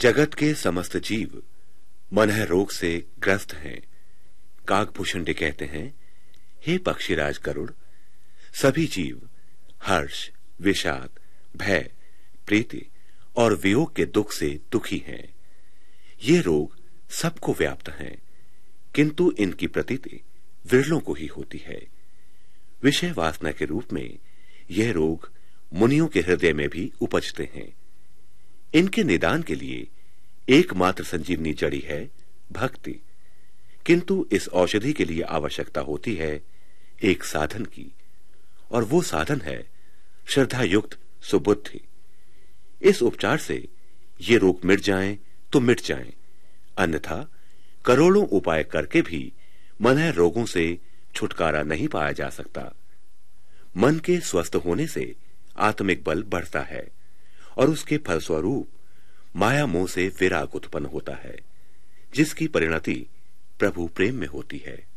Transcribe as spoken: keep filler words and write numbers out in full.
जगत के समस्त जीव मनह रोग से ग्रस्त हैं। काकभूषुंडी कहते हैं, हे पक्षीराज गरुड़, सभी जीव हर्ष, विषाद, भय, प्रीति और वियोग के दुख से दुखी हैं। ये रोग सबको व्याप्त हैं, किंतु इनकी प्रतीति विरलों को ही होती है। विषय वासना के रूप में यह रोग मुनियों के हृदय में भी उपजते हैं। इनके निदान के लिए एकमात्र संजीवनी जड़ी है भक्ति, किंतु इस औषधि के लिए आवश्यकता होती है एक साधन की, और वो साधन है श्रद्धा युक्त सुबुद्धि। इस उपचार से ये रोग मिट जाएं तो मिट जाएं, अन्यथा करोड़ों उपाय करके भी मनह रोगों से छुटकारा नहीं पाया जा सकता। मन के स्वस्थ होने से आत्मिक बल बढ़ता है और उसके फलस्वरूप माया मोह से विराग उत्पन्न होता है, जिसकी परिणति प्रभु प्रेम में होती है।